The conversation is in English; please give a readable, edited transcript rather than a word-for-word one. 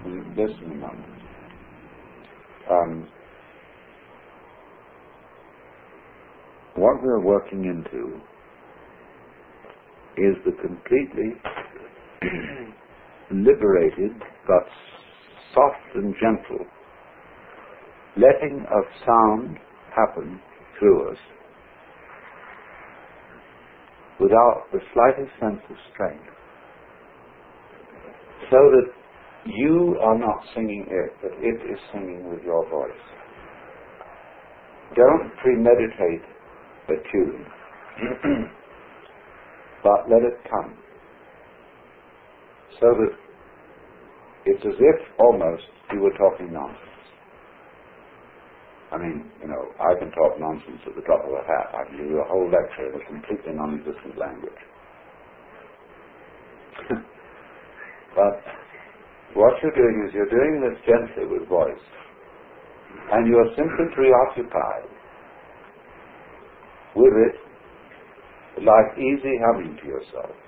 Listen a moment. What we're working into is the completely liberated but soft and gentle letting of sound happen through us without the slightest sense of strain, so that you are not singing it, but it is singing with your voice. Don't premeditate a tune, but let it come, so that it's as if almost you were talking nonsense. I mean, I can talk nonsense at the drop of a hat. I can give you a whole lecture in a completely non-existent language. But what you're doing is you're doing this gently with voice, and you're simply preoccupied with it, like easy humming to yourself.